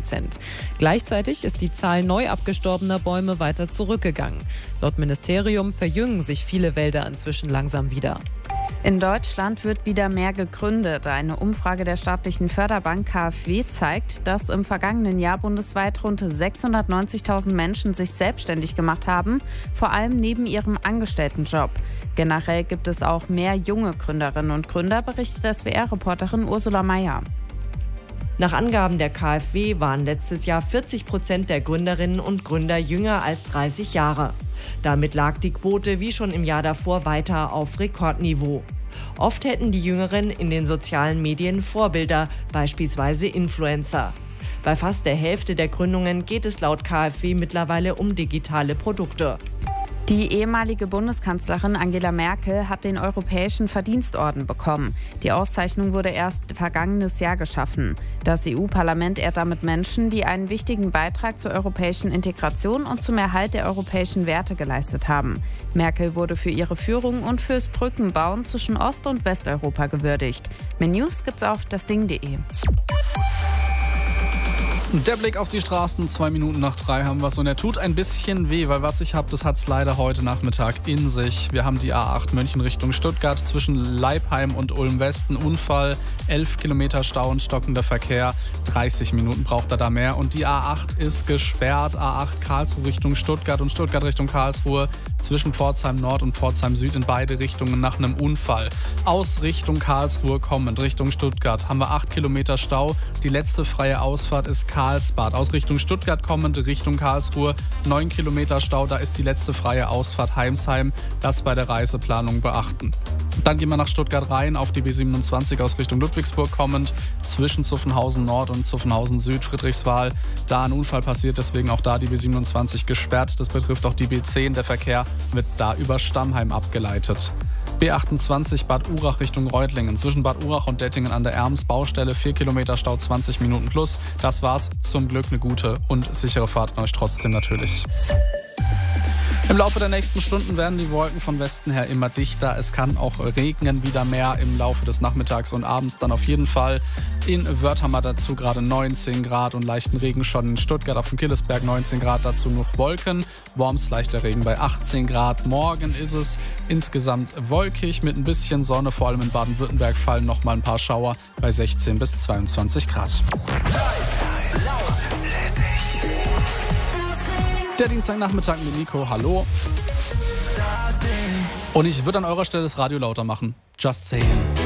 %. Gleichzeitig ist die Zahl neu abgestorbener Bäume weiter zurückgegangen. Laut Ministerium verjüngen sich viele Wälder inzwischen langsam wieder. In Deutschland wird wieder mehr gegründet. Eine Umfrage der staatlichen Förderbank KfW zeigt, dass im vergangenen Jahr bundesweit rund 690.000 Menschen sich selbstständig gemacht haben, vor allem neben ihrem Angestelltenjob. Generell gibt es auch mehr junge Gründerinnen und Gründer, berichtet SWR-Reporterin Ursula Mayer. Nach Angaben der KfW waren letztes Jahr 40% der Gründerinnen und Gründer jünger als 30 Jahre. Damit lag die Quote wie schon im Jahr davor weiter auf Rekordniveau. Oft hätten die Jüngeren in den sozialen Medien Vorbilder, beispielsweise Influencer. Bei fast der Hälfte der Gründungen geht es laut KfW mittlerweile um digitale Produkte. Die ehemalige Bundeskanzlerin Angela Merkel hat den Europäischen Verdienstorden bekommen. Die Auszeichnung wurde erst vergangenes Jahr geschaffen. Das EU-Parlament ehrt damit Menschen, die einen wichtigen Beitrag zur europäischen Integration und zum Erhalt der europäischen Werte geleistet haben. Merkel wurde für ihre Führung und fürs Brückenbauen zwischen Ost- und Westeuropa gewürdigt. Mehr News gibt's auf dasding.de. Der Blick auf die Straßen, 2 Minuten nach 3 haben wir es und er tut ein bisschen weh, weil was ich habe, das hat es leider heute Nachmittag in sich. Wir haben die A8 München Richtung Stuttgart zwischen Leipheim und Ulm-Westen, Unfall, 11 Kilometer Stau und stockender Verkehr, 30 Minuten braucht er da mehr und die A8 ist gesperrt, A8 Karlsruhe Richtung Stuttgart und Stuttgart Richtung Karlsruhe zwischen Pforzheim Nord und Pforzheim Süd in beide Richtungen nach einem Unfall. Aus Richtung Karlsruhe kommend, Richtung Stuttgart, haben wir 8 Kilometer Stau, die letzte freie Ausfahrt ist Karlsbad. Aus Richtung Stuttgart kommend, Richtung Karlsruhe, 9 Kilometer Stau, da ist die letzte freie Ausfahrt Heimsheim. Das bei der Reiseplanung beachten. Dann gehen wir nach Stuttgart rein auf die B27 aus Richtung Ludwigsburg kommend, zwischen Zuffenhausen Nord und Zuffenhausen Süd, Friedrichswal. Da ein Unfall passiert, deswegen auch da die B27 gesperrt. Das betrifft auch die B10. Der Verkehr wird da über Stammheim abgeleitet. B28 Bad Urach Richtung Reutlingen. Zwischen Bad Urach und Dettingen an der Erms Baustelle 4 Kilometer Stau, 20 Minuten plus. Das war's. Zum Glück eine gute und sichere Fahrt an euch trotzdem natürlich. Im Laufe der nächsten Stunden werden die Wolken von Westen her immer dichter. Es kann auch regnen wieder mehr im Laufe des Nachmittags und abends dann auf jeden Fall. In Wörth haben wir dazu gerade 19 Grad und leichten Regen schon in Stuttgart auf dem Killesberg 19 Grad, dazu noch Wolken. Worms leichter Regen bei 18 Grad. Morgen ist es insgesamt wolkig mit ein bisschen Sonne, vor allem in Baden-Württemberg fallen noch mal ein paar Schauer bei 16 bis 22 Grad. Der Dienstagnachmittag mit Nico, hallo. Und ich würde an eurer Stelle das Radio lauter machen. Just saying.